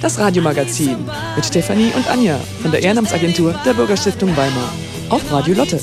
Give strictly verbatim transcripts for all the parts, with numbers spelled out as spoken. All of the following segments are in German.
Das Radiomagazin mit Stefanie und Anja von der Ehrenamtsagentur der Bürgerstiftung Weimar auf Radio Lotte.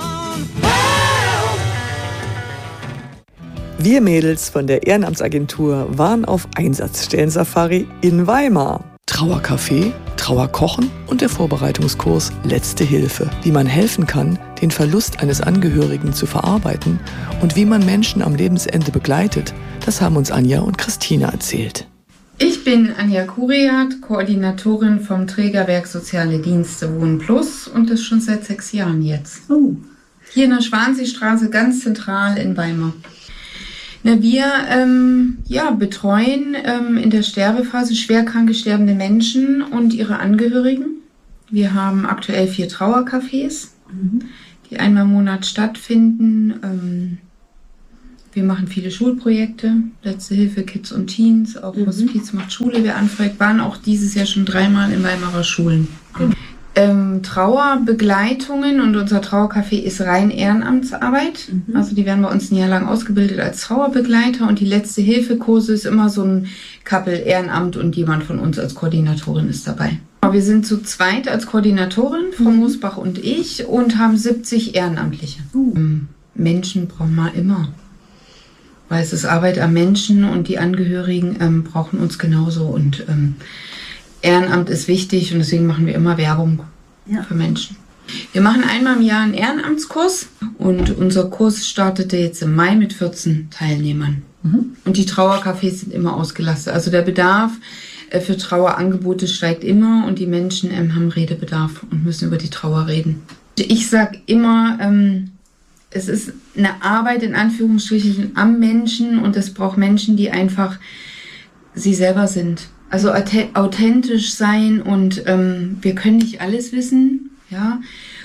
Wir Mädels von der Ehrenamtsagentur waren auf Einsatzstellen-Safari in Weimar. Trauercafé, Trauerkochen und der Vorbereitungskurs Letzte Hilfe. Wie man helfen kann, den Verlust eines Angehörigen zu verarbeiten und wie man Menschen am Lebensende begleitet, das haben uns Anja und Christina erzählt. Ich bin Anja Kuriat, Koordinatorin vom Trägerwerk Soziale Dienste Wohnen Plus und das schon seit sechs Jahren jetzt. Oh. Hier in der Schwanseestraße, ganz zentral in Weimar. Na, wir ähm, ja, betreuen ähm, in der Sterbephase schwerkranke sterbende Menschen und ihre Angehörigen. Wir haben aktuell vier Trauercafés, mhm. die einmal im Monat stattfinden. Ähm, wir machen viele Schulprojekte, Letzte Hilfe Kids und Teens, auch mhm. Hospiz macht Schule, wer anfragt, waren auch dieses Jahr schon dreimal in Weimarer Schulen. Mhm. Ähm, Trauerbegleitungen und unser Trauercafé ist rein Ehrenamtsarbeit. Mhm. Also die werden bei uns ein Jahr lang ausgebildet als Trauerbegleiter und die Letzte Hilfe Kurse ist immer so ein Couple Ehrenamt und jemand von uns als Koordinatorin ist dabei. Wir sind zu zweit als Koordinatorin, Frau mhm. Moosbach und ich, und haben siebzig Ehrenamtliche. Mhm. Menschen brauchen wir immer, weil es ist Arbeit am Menschen und die Angehörigen ähm, brauchen uns genauso und ähm, Ehrenamt ist wichtig und deswegen machen wir immer Werbung ja. für Menschen. Wir machen einmal im Jahr einen Ehrenamtskurs und unser Kurs startete jetzt im Mai mit vierzehn Teilnehmern. Mhm. Und die Trauercafés sind immer ausgelastet. Also der Bedarf äh, für Trauerangebote steigt immer und die Menschen ähm, haben Redebedarf und müssen über die Trauer reden. Ich sage immer, ähm, es ist eine Arbeit in Anführungsstrichen am Menschen und es braucht Menschen, die einfach sie selber sind. Also authentisch sein und ähm, wir können nicht alles wissen, ja.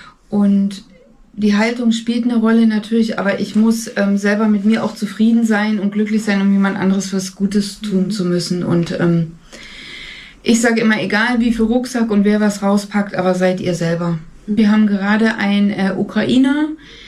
Und die Haltung spielt eine Rolle natürlich, aber ich muss ähm, selber mit mir auch zufrieden sein und glücklich sein, um jemand anderes was Gutes tun zu müssen. Und ähm, ich sage immer, egal wie viel Rucksack und wer was rauspackt, aber seid ihr selber. Wir haben gerade einen äh, Ukrainer,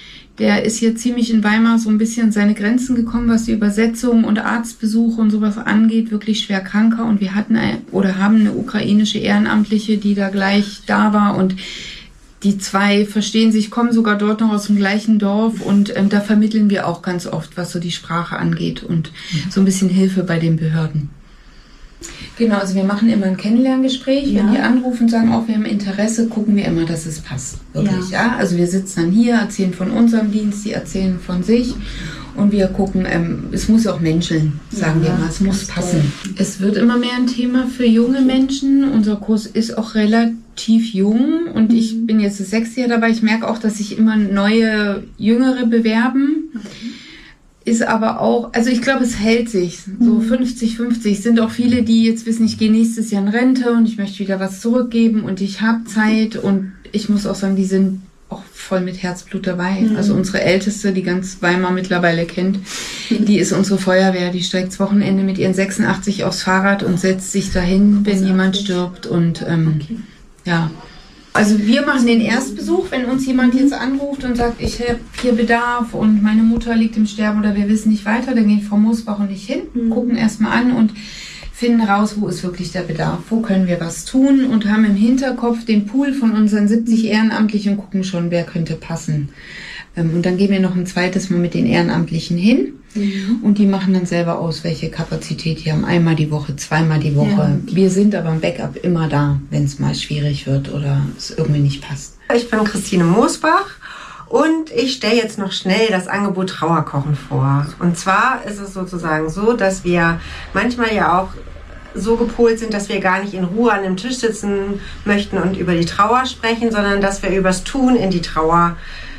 der ist hier ziemlich in Weimar so ein bisschen an seine Grenzen gekommen, was die Übersetzung und Arztbesuche und sowas angeht, wirklich schwer kranker. Und wir hatten ein, oder haben eine ukrainische Ehrenamtliche, die da gleich da war. Und die zwei verstehen sich, kommen sogar dort noch aus dem gleichen Dorf. Und ähm, da vermitteln wir auch ganz oft, was so die Sprache angeht und so ein bisschen Hilfe bei den Behörden. Genau, also wir machen immer ein Kennenlerngespräch. Ja. Wenn die anrufen und sagen, auch wir haben Interesse, gucken wir immer, dass es passt. Wirklich, ja. ja. Also wir sitzen dann hier, erzählen von unserem Dienst, die erzählen von sich. Und wir gucken, ähm, es muss auch menscheln, sagen ja, wir mal, es muss passen. Toll. Es wird immer mehr ein Thema für junge Menschen. Unser Kurs ist auch relativ jung und mhm. ich bin jetzt das sechste Jahr dabei. Ich merke auch, dass sich immer neue Jüngere bewerben. Okay. Ist aber auch, also ich glaube, es hält sich, so fünfzig fünfzig. Es sind auch viele, die jetzt wissen, ich gehe nächstes Jahr in Rente und ich möchte wieder was zurückgeben und ich habe Zeit und ich muss auch sagen, die sind auch voll mit Herzblut dabei. Mhm. Also unsere Älteste, die ganz Weimar mittlerweile kennt, die ist unsere Feuerwehr, die steigt das Wochenende mit ihren sechsundachtzig aufs Fahrrad und setzt sich dahin, wenn jemand stirbt und ähm, okay. ja. Also wir machen den Erstbesuch, wenn uns jemand jetzt anruft und sagt, ich habe hier Bedarf und meine Mutter liegt im Sterben oder wir wissen nicht weiter, dann gehen Frau Moosbach und ich hin, mhm. gucken erstmal an und finden raus, wo ist wirklich der Bedarf, wo können wir was tun und haben im Hinterkopf den Pool von unseren siebzig Ehrenamtlichen und gucken schon, wer könnte passen. Und dann gehen wir noch ein zweites Mal mit den Ehrenamtlichen hin. Mhm. Und die machen dann selber aus, welche Kapazität die haben. Einmal die Woche, zweimal die Woche. Ja, okay. Wir sind aber im Backup immer da, wenn es mal schwierig wird oder es irgendwie nicht passt. Ich bin Christine Moosbach und ich stelle jetzt noch schnell das Angebot Trauerkochen vor. Und zwar ist es sozusagen so, dass wir manchmal ja auch so gepolt sind, dass wir gar nicht in Ruhe an einem Tisch sitzen möchten und über die Trauer sprechen, sondern dass wir übers Tun in die Trauer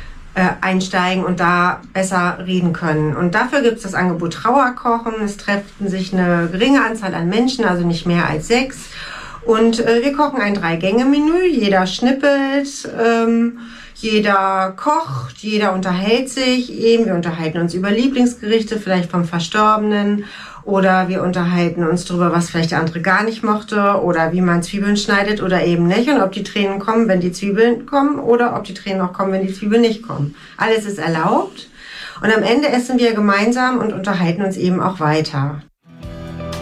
einsteigen und da besser reden können. Und dafür gibt es das Angebot Trauerkochen. Es treffen sich eine geringe Anzahl an Menschen, also nicht mehr als sechs. Und äh, wir kochen ein Drei-Gänge-Menü. Jeder schnippelt, ähm, jeder kocht, jeder unterhält sich eben. Wir unterhalten uns über Lieblingsgerichte, vielleicht vom Verstorbenen. Oder wir unterhalten uns darüber, was vielleicht der andere gar nicht mochte oder wie man Zwiebeln schneidet oder eben nicht und ob die Tränen kommen, wenn die Zwiebeln kommen oder ob die Tränen auch kommen, wenn die Zwiebeln nicht kommen. Alles ist erlaubt und am Ende essen wir gemeinsam und unterhalten uns eben auch weiter.